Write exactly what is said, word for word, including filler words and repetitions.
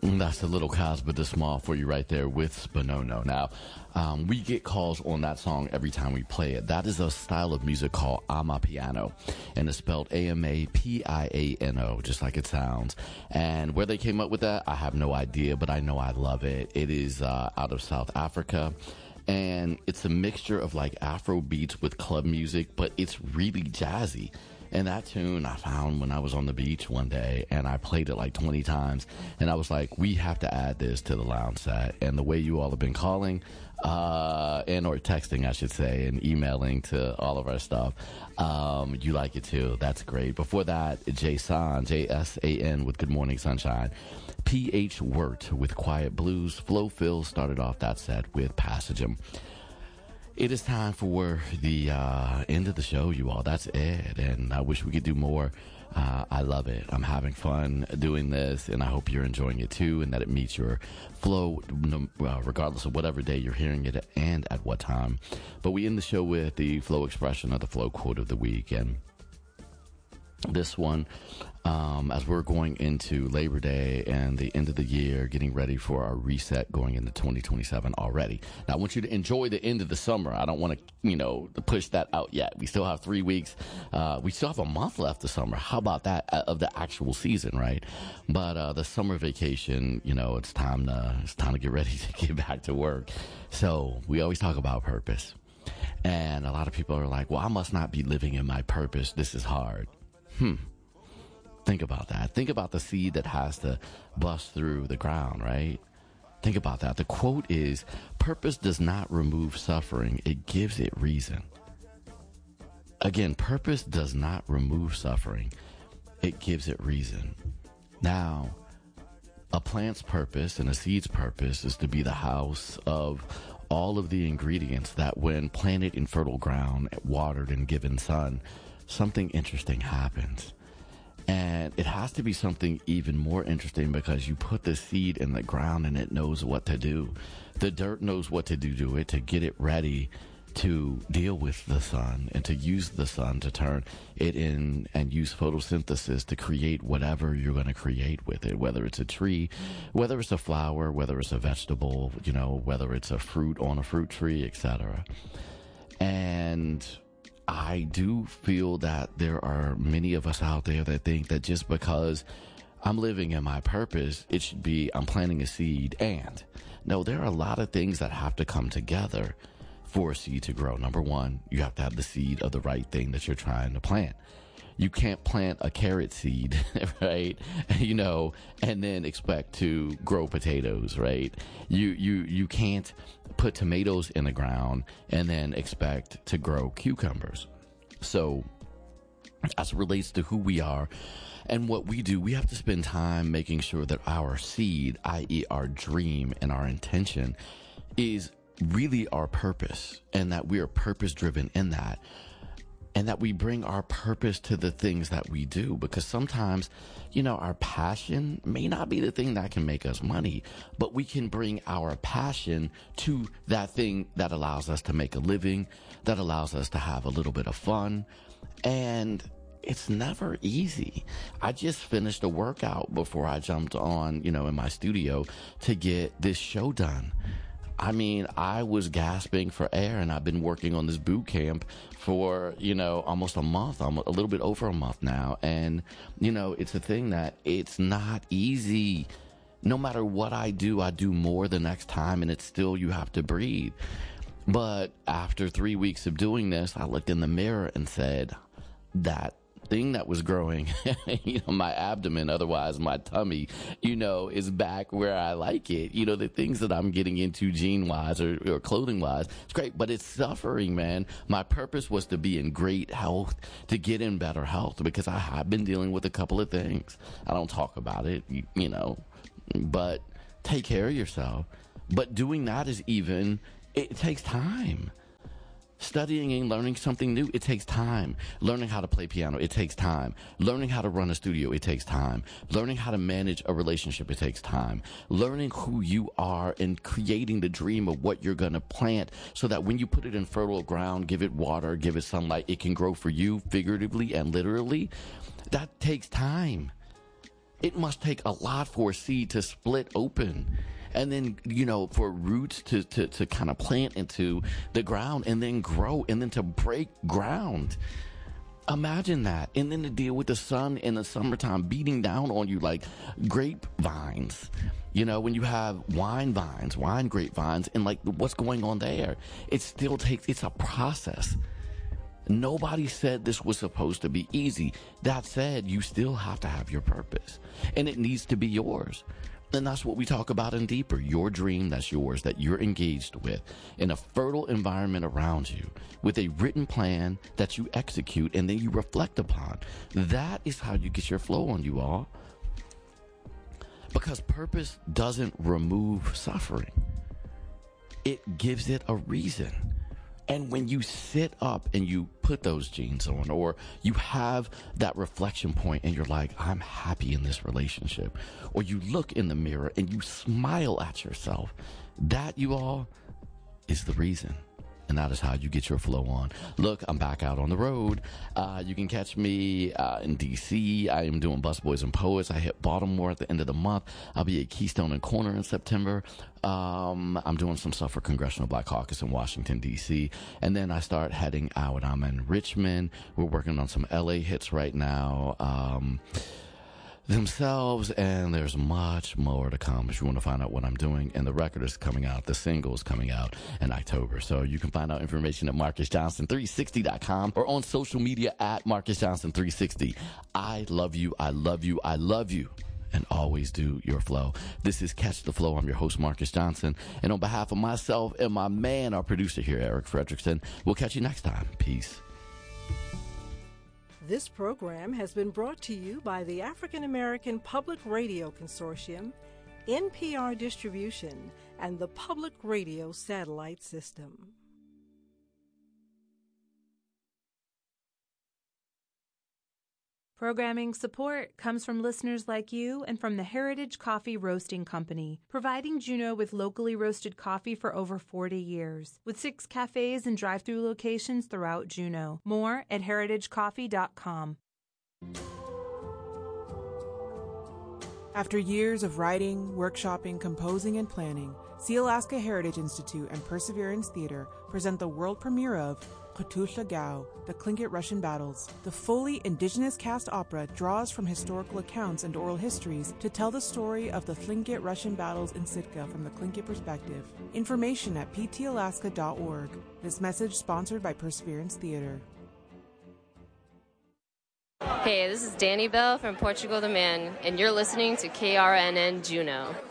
That's a little Cosby the Small for you right there with Spinono. Now, um, we get calls on that song every time we play it. That is a style of music called Amapiano, and it's spelled A M A P I A N O, just like it sounds. And where they came up with that, I have no idea, but I know I love it. It is uh, out of South Africa, and it's a mixture of like Afro beats with club music, but it's really jazzy. And that tune I found when I was on the beach one day, and I played it like twenty times, and I was like, we have to add this to the lounge set. And the way you all have been calling, uh, and or texting, I should say, and emailing to all of our stuff, um, you like it too. That's great. Before that, Jason, J S A N with Good Morning Sunshine. P H Wirt with Quiet Blues. Flo Phil started off that set with Passagem. It is time for the uh, end of the show, you all. That's it. And I wish we could do more. Uh, I love it. I'm having fun doing this, and I hope you're enjoying it too, and that it meets your flow, uh, regardless of whatever day you're hearing it and at what time. But we end the show with the flow expression or the flow quote of the week. And this one, um, as we're going into Labor Day and the end of the year, getting ready for our reset going into twenty twenty-seven already. Now, I want you to enjoy the end of the summer. I don't want to, you know, push that out yet. We still have three weeks. Uh, we still have a month left of summer. How about that, uh, of the actual season, right? But, uh, the summer vacation, you know, it's time to, it's time to get ready to get back to work. So we always talk about purpose. And a lot of people are like, well, I must not be living in my purpose. This is hard. Hmm. Think about that. Think about the seed that has to bust through the ground, right? Think about that. The quote is, purpose does not remove suffering. It gives it reason. Again, purpose does not remove suffering. It gives it reason. Now, a plant's purpose and a seed's purpose is to be the house of all of the ingredients that when planted in fertile ground, watered and given sun, something interesting happens. And it has to be something even more interesting because you put the seed in the ground and it knows what to do. The dirt knows what to do to it to get it ready to deal with the sun and to use the sun to turn it in and use photosynthesis to create whatever you're going to create with it, whether it's a tree, whether it's a flower, whether it's a vegetable, you know, whether it's a fruit on a fruit tree, et cetera. And I do feel that there are many of us out there that think that just because I'm living in my purpose, it should be I'm planting a seed. And no, there are a lot of things that have to come together for a seed to grow. Number one, you have to have the seed of the right thing that you're trying to plant. You can't plant a carrot seed, right? You know, and then expect to grow potatoes, right? You, you, you can't put tomatoes in the ground and then expect to grow cucumbers. So as it relates to who we are and what we do, we have to spend time making sure that our seed, that is our dream and our intention, is really our purpose, and that we are purpose driven in that. And that we bring our purpose to the things that we do, because sometimes, you know, our passion may not be the thing that can make us money, but we can bring our passion to that thing that allows us to make a living, that allows us to have a little bit of fun. And it's never easy. I just finished a workout before I jumped on, you know, in my studio to get this show done. I mean, I was gasping for air, and I've been working on this boot camp for, you know, almost a month, almost a little bit over a month now. And, you know, it's a thing that it's not easy. No matter what I do, I do more the next time, and it's still, you have to breathe. But after three weeks of doing this, I looked in the mirror and said, that thing that was growing, you know, my abdomen, otherwise my tummy, you know, is back where I like it. You know, the things that I'm getting into gene wise or, or clothing wise, it's great, but it's suffering, man. My purpose was to be in great health, to get in better health, because I have been dealing with a couple of things. I don't talk about it, you, you know, but take care of yourself. But doing that is even, it takes time. Studying and learning something new, it takes time. Learning how to play piano, it takes time. Learning how to run a studio, it takes time. Learning how to manage a relationship, it takes time. Learning who you are and creating the dream of what you're going to plant so that when you put it in fertile ground, give it water, give it sunlight, it can grow for you figuratively and literally. That takes time. It must take a lot for a seed to split open. And then, you know, for roots to, to, to kind of plant into the ground and then grow and then to break ground. Imagine that. And then to deal with the sun in the summertime beating down on you like grapevines. You know, when you have wine vines, wine grapevines, and like what's going on there, it still takes, it's a process. Nobody said this was supposed to be easy. That said, you still have to have your purpose, and it needs to be yours. And that's what we talk about in Deeper. Your dream that's yours, that you're engaged with, in a fertile environment around you, with a written plan that you execute and then you reflect upon. That is how you get your flow on, you all. Because purpose doesn't remove suffering. It gives it a reason. And when you sit up and you put those jeans on, or you have that reflection point and you're like, I'm happy in this relationship, or you look in the mirror and you smile at yourself, that, you all, is the reason. And that is how you get your flow on. Look, I'm back out on the road. Uh, you can catch me uh, in D C. I am doing Busboys and Poets. I hit Baltimore at the end of the month. I'll be at Keystone and Corner in September. Um, I'm doing some stuff for Congressional Black Caucus in Washington, D C. And then I start heading out. I'm in Richmond. We're working on some L A hits right now. Um... themselves, and there's much more to come if you want to find out what I'm doing. And the record is coming out, the single is coming out in October. So you can find out information at Marcus Johnson three sixty dot com or on social media at Marcus Johnson three sixty. I love you, I love you, I love you, and always do your flow. This is Catch the Flow. I'm your host, Marcus Johnson. And on behalf of myself and my man, our producer here, Eric Fredrickson, we'll catch you next time. Peace. This program has been brought to you by the African American Public Radio Consortium, N P R Distribution, and the Public Radio Satellite System. Programming support comes from listeners like you and from the Heritage Coffee Roasting Company, providing Juneau with locally roasted coffee for over forty years, with six cafes and drive-through locations throughout Juneau. More at heritage coffee dot com. After years of writing, workshopping, composing, and planning, Sealaska Heritage Institute and Perseverance Theater present the world premiere of Kutuzla Gao, The Tlingit Russian Battles. The fully indigenous cast opera draws from historical accounts and oral histories to tell the story of the Tlingit Russian battles in Sitka from the Tlingit perspective. Information at p t alaska dot org. This message sponsored by Perseverance Theater. Hey, this is Danny Bell from Portugal the Man, and you're listening to K R N N Juneau.